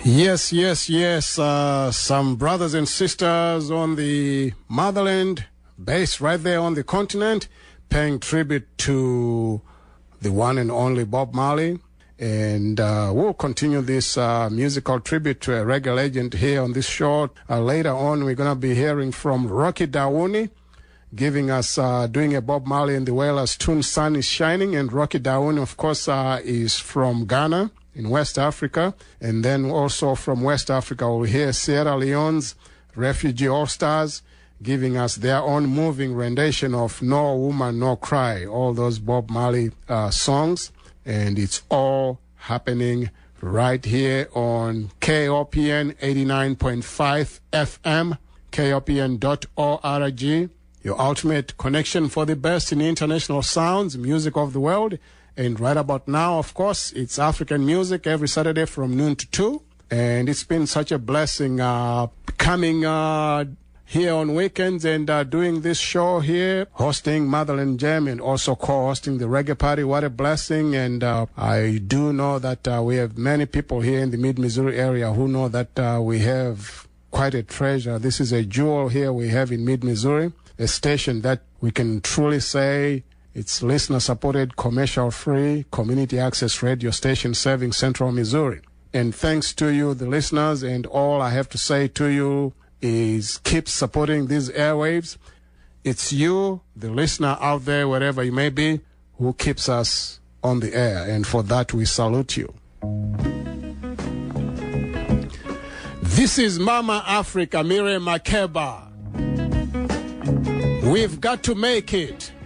Yes. Some brothers and sisters on the motherland, based right there on the continent, paying tribute to the one and only Bob Marley. And we'll continue this musical tribute to a reggae legend here on this show. Later on, we're going to be hearing from Rocky Dawouni, giving us, doing a Bob Marley and the Wailers tune, Sun is Shining. And Rocky Dawouni, of course, is from Ghana in West Africa. And then also from West Africa, we'll hear Sierra Leone's Refugee All-Stars, giving us their own moving rendition of No Woman, No Cry, all those Bob Marley songs. And it's all happening right here on KOPN 89.5 FM, KOPN.org, your ultimate connection for the best in international sounds, music of the world. And right about now, of course, it's African music every Saturday from noon to 2. And it's been such a blessing coming here on weekends and doing this show here, hosting Motherland Jam and also co-hosting the Reggae Party. What a blessing. And I do know that we have many people here in the Mid-Missouri area who know that we have quite a treasure. This is a jewel here we have in Mid-Missouri, a station that we can truly say it's listener-supported, commercial-free, community access radio station serving Central Missouri. And thanks to you, the listeners, and all I have to say to you is keep supporting these airwaves. It's you, the listener out there, wherever you may be, who keeps us on the air. And for that, we salute you. This is Mama Africa, Miriam Makeba. We've got to make it.